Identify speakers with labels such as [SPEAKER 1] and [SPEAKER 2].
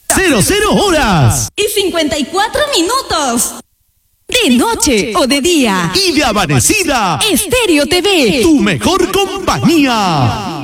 [SPEAKER 1] 00 horas.
[SPEAKER 2] Y 54 minutos. De noche o de día.
[SPEAKER 1] Y de amanecida.
[SPEAKER 2] Estéreo TV.
[SPEAKER 1] Tu mejor compañía.